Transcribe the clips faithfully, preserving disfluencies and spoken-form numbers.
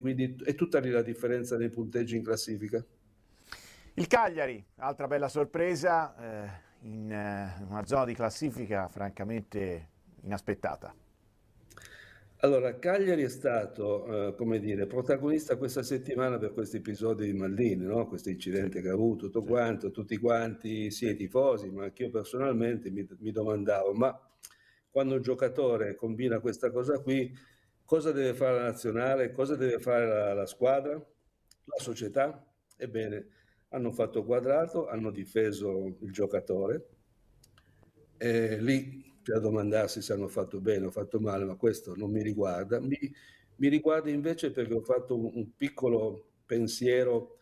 quindi è tutta lì la differenza nei punteggi in classifica. Il Cagliari, altra bella sorpresa, eh, in eh, una zona di classifica francamente inaspettata. Allora, Cagliari è stato, eh, come dire, protagonista questa settimana per questi episodi di Maldini, no? Questo incidente Sì, che ha avuto, tutto sì. quanto, tutti quanti, sì, i tifosi, ma anch'io personalmente mi, mi domandavo, ma quando un giocatore combina questa cosa qui, cosa deve fare la nazionale, cosa deve fare la, la squadra, la società? Ebbene, hanno fatto quadrato, hanno difeso il giocatore, e lì c'è da domandarsi se hanno fatto bene o fatto male, ma questo non mi riguarda. Mi, mi riguarda invece perché ho fatto un, un piccolo pensiero,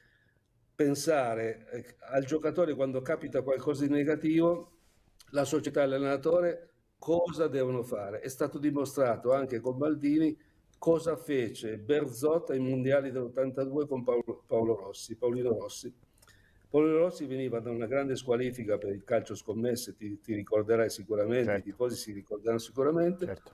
pensare eh, al giocatore quando capita qualcosa di negativo, la società e l'allenatore cosa devono fare. È stato dimostrato anche con Maldini cosa fece Berzot ai mondiali dell'ottantadue con Paolo, Paolo Rossi, Paolino Rossi. Paolo Rossi veniva da una grande squalifica per il calcio scommesse, ti, ti ricorderai sicuramente, certo. I tifosi si ricorderanno sicuramente. Certo.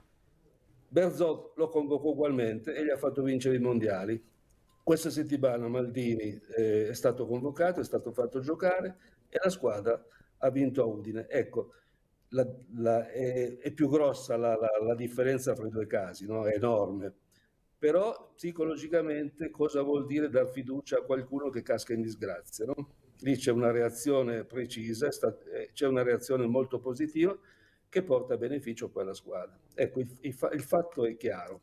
Berzot lo convocò ugualmente e gli ha fatto vincere i mondiali. Questa settimana Maldini eh, è stato convocato, è stato fatto giocare e la squadra ha vinto a Udine. Ecco, la, la, è, è più grossa la, la, la differenza fra i due casi, no? È enorme. Però psicologicamente cosa vuol dire dar fiducia a qualcuno che casca in disgrazia, no? Lì c'è una reazione precisa, c'è una reazione molto positiva che porta a beneficio poi alla squadra. Ecco, il, il, il fatto è chiaro.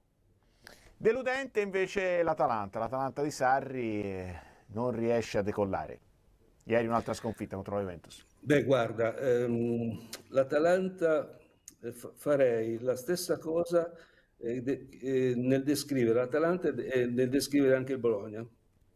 Deludente invece l'Atalanta, l'Atalanta di Sarri non riesce a decollare. Ieri un'altra sconfitta contro la Juventus. Beh, guarda, ehm, l'Atalanta eh, farei la stessa cosa eh, de, eh, nel descrivere l'Atalanta e nel descrivere anche il Bologna.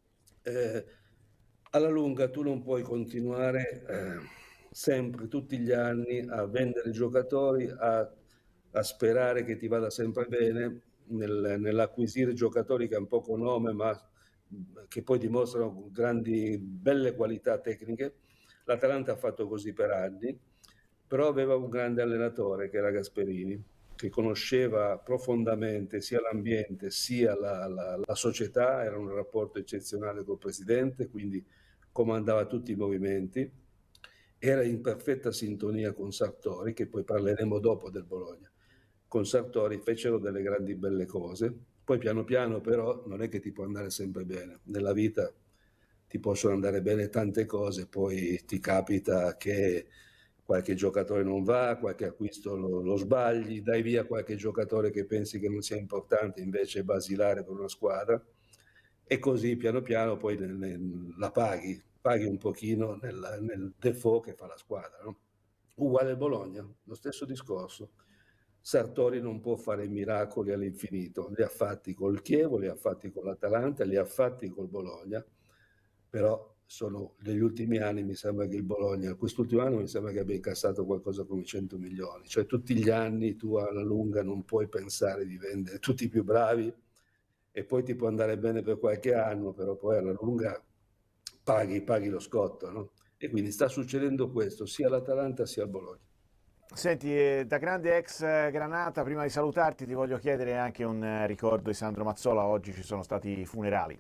Eh, alla lunga tu non puoi continuare eh, sempre, tutti gli anni, a vendere giocatori, a, a sperare che ti vada sempre bene nel, nell'acquisire giocatori che hanno poco nome, ma che poi dimostrano grandi, belle qualità tecniche. L'Atalanta ha fatto così per anni, però aveva un grande allenatore che era Gasperini, che conosceva profondamente sia l'ambiente sia la, la, la società, era un rapporto eccezionale col presidente, quindi comandava tutti i movimenti, era in perfetta sintonia con Sartori, che poi parleremo dopo del Bologna. Con Sartori fecero delle grandi belle cose, poi piano piano però non è che ti può andare sempre bene, nella vita ti possono andare bene tante cose, poi ti capita che qualche giocatore non va, qualche acquisto lo, lo sbagli, dai via qualche giocatore che pensi che non sia importante, invece è basilare per una squadra, e così piano piano poi nel, nel, la paghi, paghi un pochino nel, nel default che fa la squadra. No? Uguale al Bologna, lo stesso discorso. Sartori non può fare miracoli all'infinito, li ha fatti col Chievo, li ha fatti con l'Atalanta, li ha fatti col Bologna, però sono negli ultimi anni mi sembra che il Bologna, quest'ultimo anno mi sembra che abbia incassato qualcosa come cento milioni, cioè tutti gli anni tu alla lunga non puoi pensare di vendere tutti i più bravi e poi ti può andare bene per qualche anno, però poi alla lunga paghi, paghi lo scotto, no? E quindi sta succedendo questo sia all'Atalanta sia al Bologna. Senti, eh, da grande ex Granata, prima di salutarti ti voglio chiedere anche un eh, ricordo di Sandro Mazzola. Oggi ci sono stati i funerali.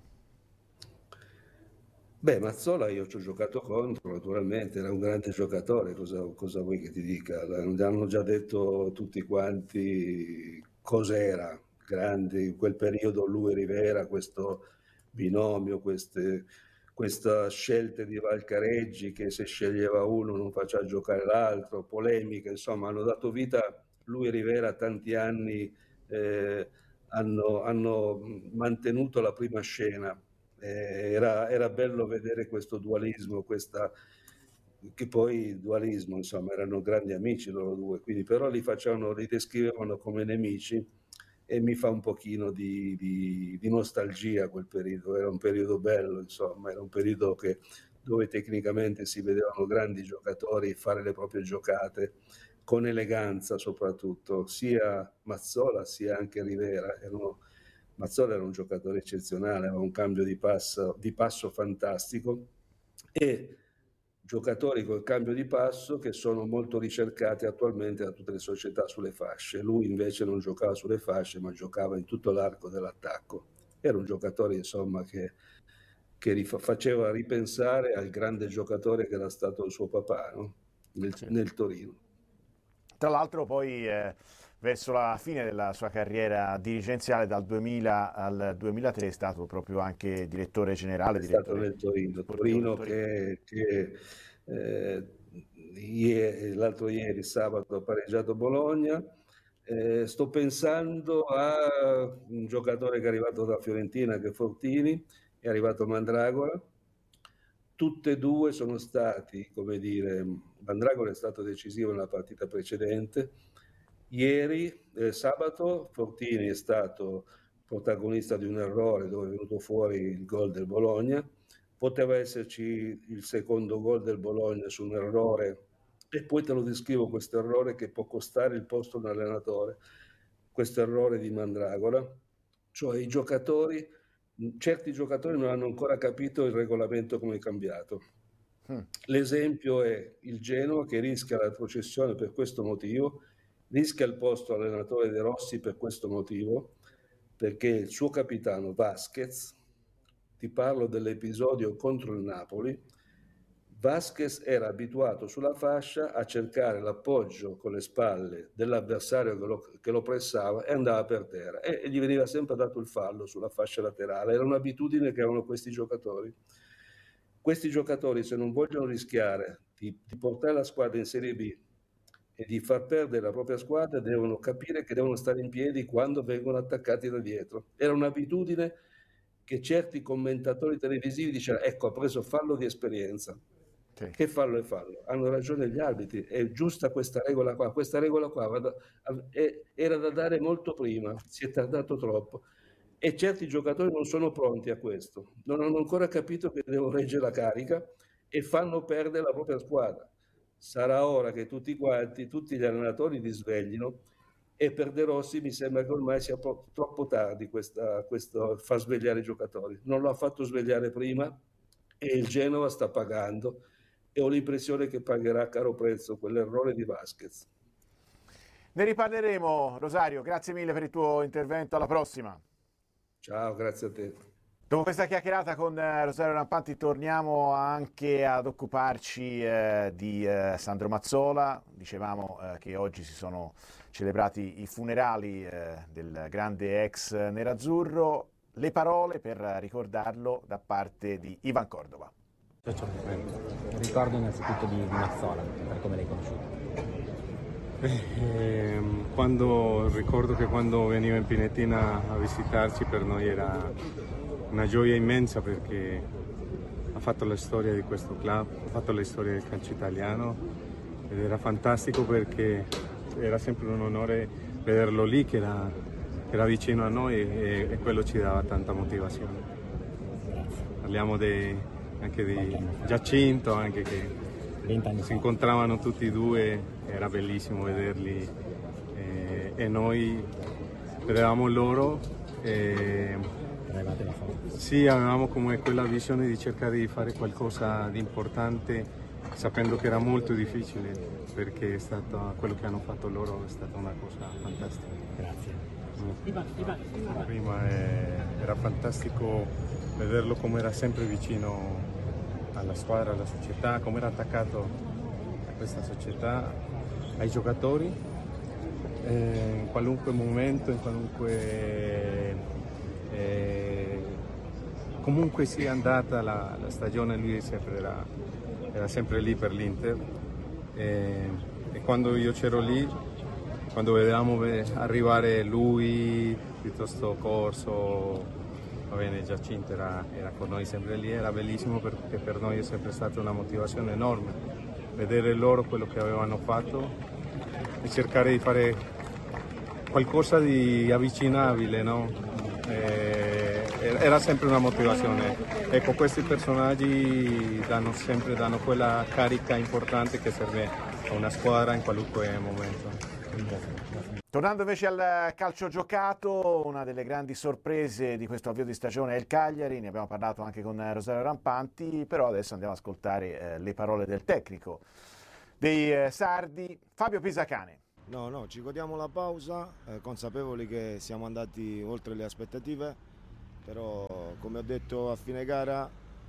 Beh, Mazzola io ci ho giocato contro, naturalmente, era un grande giocatore, cosa, cosa vuoi che ti dica? Hanno già detto tutti quanti cos'era, grande, in quel periodo lui e Rivera, questo binomio, queste, questa scelta di Valcareggi che se sceglieva uno non faceva giocare l'altro, polemiche, insomma hanno dato vita, lui e Rivera tanti anni eh, hanno, hanno mantenuto la prima scena. Eh, era, era bello vedere questo dualismo, questa, che poi dualismo, insomma, erano grandi amici loro due, quindi però li facevano, li descrivevano come nemici e mi fa un pochino di, di, di nostalgia quel periodo, era un periodo bello, insomma, era un periodo che, dove tecnicamente si vedevano grandi giocatori fare le proprie giocate, con eleganza soprattutto, sia Mazzola sia anche Rivera, erano Mazzola era un giocatore eccezionale, aveva un cambio di passo, di passo fantastico e giocatori col cambio di passo che sono molto ricercati attualmente da tutte le società sulle fasce. Lui invece non giocava sulle fasce, ma giocava in tutto l'arco dell'attacco. Era un giocatore, insomma, che, che rif- faceva ripensare al grande giocatore che era stato il suo papà, no? nel, Sì. nel Torino. Tra l'altro poi eh, verso la fine della sua carriera dirigenziale, dal duemila al duemilatré, è stato proprio anche direttore generale, È stato direttore nel Torino, sportivo del Torino Torino. che, che eh, ie- l'altro ieri, sabato, ha pareggiato Bologna. Eh, sto pensando a un giocatore che è arrivato da Fiorentina, che è Fortini, è arrivato Mandragora. Tutte e due sono stati, come dire, Mandragora è stato decisivo nella partita precedente. Ieri, eh, sabato, Fortini è stato protagonista di un errore dove è venuto fuori il gol del Bologna. Poteva esserci il secondo gol del Bologna su un errore, e poi te lo descrivo questo errore che può costare il posto a un allenatore, questo errore di Mandragora, cioè i giocatori, certi giocatori non hanno ancora capito il regolamento come è cambiato. Mm. L'esempio è il Genoa che rischia la retrocessione per questo motivo, rischia il posto allenatore De Rossi per questo motivo, perché il suo capitano Vasquez, ti parlo dell'episodio contro il Napoli, Vasquez era abituato sulla fascia a cercare l'appoggio con le spalle dell'avversario che lo, che lo pressava e andava per terra e, e gli veniva sempre dato il fallo sulla fascia laterale. Era un'abitudine che avevano questi giocatori. Questi giocatori, se non vogliono rischiare di, di portare la squadra in Serie B e di far perdere la propria squadra, devono capire che devono stare in piedi quando vengono attaccati da dietro. Era un'abitudine che certi commentatori televisivi dicevano: ecco, ha preso fallo di esperienza. Sì. Che fallo è fallo? Hanno ragione gli arbitri, è giusta questa regola qua. Questa regola qua vada, è, era da dare molto prima, si è tardato troppo. E certi giocatori non sono pronti a questo, non hanno ancora capito che devono reggere la carica e fanno perdere la propria squadra. Sarà ora che tutti quanti, tutti gli allenatori li sveglino, e per De Rossi mi sembra che ormai sia troppo tardi questa, questo far svegliare i giocatori. Non lo ha fatto svegliare prima e il Genova sta pagando, e ho l'impressione che pagherà a caro prezzo quell'errore di Vasquez. Ne riparleremo, Rosario, grazie mille per il tuo intervento, alla prossima. Ciao, grazie a te. Dopo questa chiacchierata con eh, Rosario Rampanti torniamo anche ad occuparci eh, di eh, Sandro Mazzola. Dicevamo eh, che oggi si sono celebrati i funerali eh, del grande ex nerazzurro. Le parole per ricordarlo da parte di Ivan Cordova. Ricordo innanzitutto di, di Mazzola, per come l'hai conosciuto. Eh, quando, ricordo che quando veniva in Pinetina a visitarci per noi era una gioia immensa, perché ha fatto la storia di questo club, ha fatto la storia del calcio italiano, ed era fantastico perché era sempre un onore vederlo lì, che era, era vicino a noi, e, e quello ci dava tanta motivazione. Parliamo de, anche di Giacinto, anche che si incontravano tutti e due, era bellissimo vederli, eh, e noi vedevamo loro. E, sì, avevamo come quella visione di cercare di fare qualcosa di importante, sapendo che era molto difficile, perché è stato, quello che hanno fatto loro è stata una cosa fantastica. Grazie. Mm. Prima eh, era fantastico vederlo come era sempre vicino alla squadra, alla società, come era attaccato a questa società, ai giocatori, eh, in qualunque momento, in qualunque eh, comunque sia andata la, la stagione, lui sempre era, era sempre lì per l'Inter, e, e quando io c'ero lì, quando vedevamo arrivare lui, piuttosto Corso, va bene, Giacinto era, era con noi sempre lì, era bellissimo, perché per noi è sempre stata una motivazione enorme vedere loro quello che avevano fatto e cercare di fare qualcosa di avvicinabile, no? E, era sempre una motivazione. Ecco, questi personaggi danno sempre danno quella carica importante che serve a una squadra in qualunque momento. Tornando invece al calcio giocato, una delle grandi sorprese di questo avvio di stagione è il Cagliari, ne abbiamo parlato anche con Rosario Rampanti, però adesso andiamo ad ascoltare eh, le parole del tecnico dei eh, sardi, Fabio Pisacane. No, no, ci godiamo la pausa, eh, consapevoli che siamo andati oltre le aspettative, però come ho detto a fine gara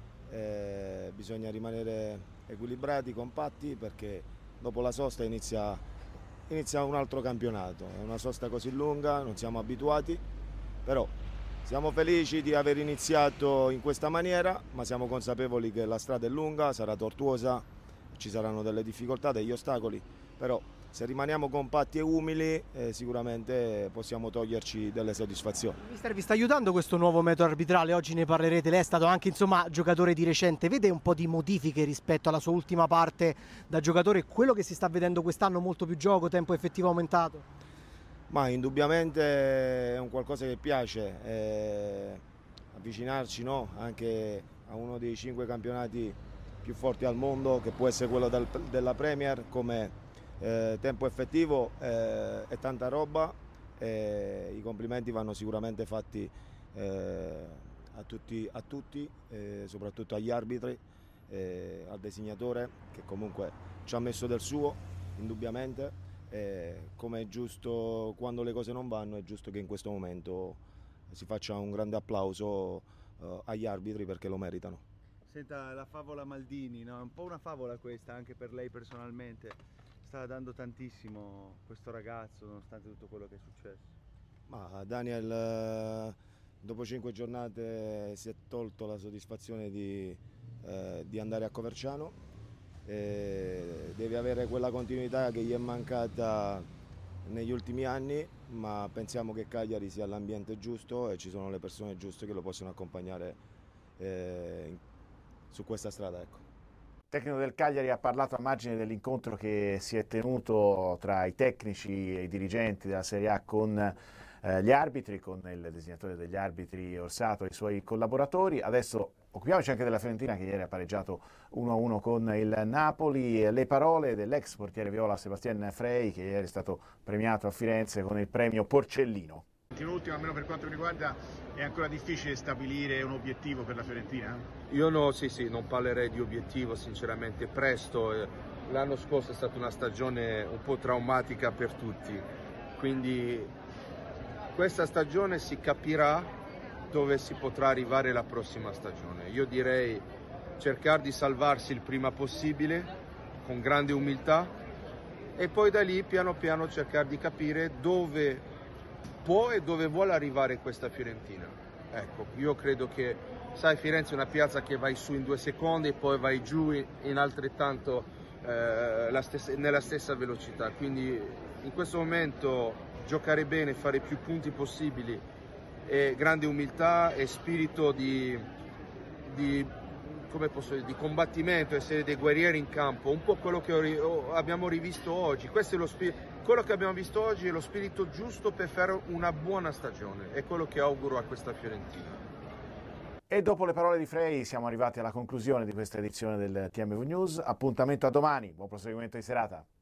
eh, bisogna rimanere equilibrati, compatti, perché dopo la sosta inizia, inizia un altro campionato. È una sosta così lunga, non siamo abituati, però siamo felici di aver iniziato in questa maniera, ma siamo consapevoli che la strada è lunga, sarà tortuosa, ci saranno delle difficoltà, degli ostacoli, però se rimaniamo compatti e umili eh, sicuramente possiamo toglierci delle soddisfazioni. Mister, vi sta aiutando questo nuovo metodo arbitrale? Oggi ne parlerete, lei è stato anche insomma giocatore di recente, vede un po' di modifiche rispetto alla sua ultima parte da giocatore, quello che si sta vedendo quest'anno, molto più gioco, tempo effettivo aumentato? Ma indubbiamente è un qualcosa che piace, eh, avvicinarci, no? Anche a uno dei cinque campionati più forti al mondo, che può essere quello del, della Premier, come Eh, tempo effettivo eh, è tanta roba, eh, i complimenti vanno sicuramente fatti eh, a tutti, a tutti eh, soprattutto agli arbitri, eh, al designatore che comunque ci ha messo del suo, indubbiamente, eh, come è giusto quando le cose non vanno, è giusto che in questo momento si faccia un grande applauso eh, agli arbitri, perché lo meritano. Senta, la favola Maldini, no? È un po' una favola questa anche per lei personalmente. Sta dando tantissimo questo ragazzo nonostante tutto quello che è successo. Ma Daniel dopo cinque giornate si è tolto la soddisfazione di, eh, di andare a Coverciano, e deve avere quella continuità che gli è mancata negli ultimi anni, ma pensiamo che Cagliari sia l'ambiente giusto e ci sono le persone giuste che lo possono accompagnare eh, su questa strada, ecco. Il tecnico del Cagliari ha parlato a margine dell'incontro che si è tenuto tra i tecnici e i dirigenti della Serie A con eh, gli arbitri, con il designatore degli arbitri Orsato e i suoi collaboratori. Adesso occupiamoci anche della Fiorentina, che ieri ha pareggiato uno a uno con il Napoli. Le parole dell'ex portiere viola Sébastien Frey, che ieri è stato premiato a Firenze con il premio Porcellino. L'ultimo, almeno per quanto mi riguarda, è ancora difficile stabilire un obiettivo per la Fiorentina? Io no, sì, sì, non parlerei di obiettivo sinceramente, presto. L'anno scorso è stata una stagione un po' traumatica per tutti, quindi questa stagione si capirà dove si potrà arrivare la prossima stagione. Io direi cercare di salvarsi il prima possibile, con grande umiltà, e poi da lì piano piano cercare di capire dove può e dove vuole arrivare questa Fiorentina. Ecco, io credo che, sai, Firenze è una piazza che vai su in due secondi e poi vai giù in altrettanto eh, la stessa, nella stessa velocità, quindi in questo momento giocare bene, fare più punti possibili, e grande umiltà e spirito di, di, come posso dire, di combattimento, essere dei guerrieri in campo, un po' quello che ho, abbiamo rivisto oggi. Questo è lo spirito. Quello che abbiamo visto oggi è lo spirito giusto per fare una buona stagione, è quello che auguro a questa Fiorentina. E dopo le parole di Frey siamo arrivati alla conclusione di questa edizione del T M V News. Appuntamento a domani, buon proseguimento di serata.